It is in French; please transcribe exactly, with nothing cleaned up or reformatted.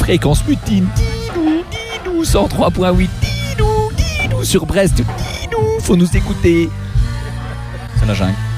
Fréquence mutine, didou, didou, cent trois point huit, didou, didou, sur Brest, didou, faut nous écouter. C'est la jungle.